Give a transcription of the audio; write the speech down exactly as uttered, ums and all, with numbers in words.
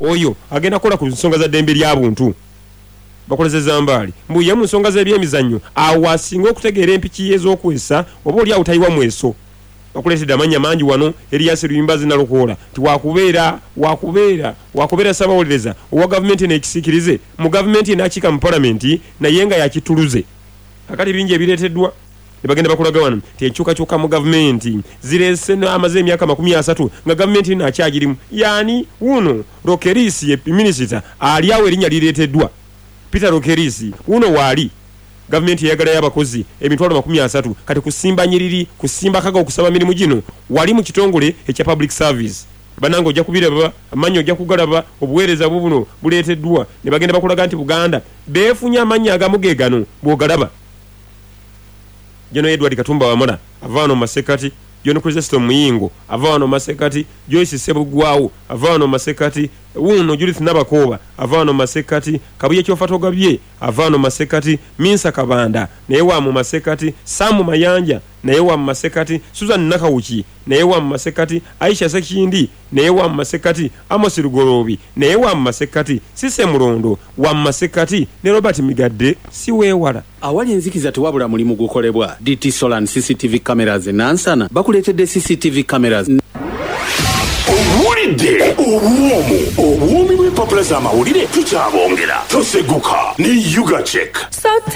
oyo agenda kola ku nsonga za ddembe ly'abuntu bakolezeza mbali mbuye mu nsonga z'ebyemizannyo awo asinga okutegeera empiki ez'okwesa oba oli awo tayiwa mweso bakuleetedde amanya mangi wano Erias Luyimbazi Nalukoola ti wakubeera wakubeera wakubeera Ssaabawolereza owa gavumenti n'ekisikirize mu gavumenti n'akiika mu palamenti naye nga yakituluze akati bingi ebireeteddwa ne bagenda bakulaga wano ti enkyukakyuka mu gavumenti zireese amaze emyaka makumi asatu nga gavumenti n'akyagirimu yaani wuno Rokerisi ye minisita ali awo erinnya lireeteddwa Peter Rokerisi wuno waali gavumenti yagala y'abakozi emitwalo makumi asatu kati kusimba nyiriri kusimba kaga okusaba mirimu gino wali mu kitongole ekya public service banango ojja kubiraba amanyi ojja kugalaba obuweereza bubuno buleeteddwa ne bagenda bakulaga nti Buganda beefunya amannya agamu ge gano bw'ogalaba Jono Edward Katumba Wamala avano masekati John Chrysostom Muyingo avano masekati Joyce Sebugwawo avano masekati wuno Judith Nabakoba avano masekati Kabuye Kyofatogabye avano masekati Minsa Kabanda naye wa mu masekati Samu Mayanja naye wa mu masekati Susan Nakawuki naye wa mu masekati Aisha Sekindi naye wa mu masekati Amos Rugorobi naye wa mu masekati Sise Murondo wa mu masekati ne Robert Migadde si weewala awali enzikiza tewabula mulimu gukolebwa D T Solan C C T V cameras nansana bakuleetedde C C T V cameras Owulidde obwomu obwomi bw'empapula z'amawulire tukyabongera toseguka ne Yuga Check.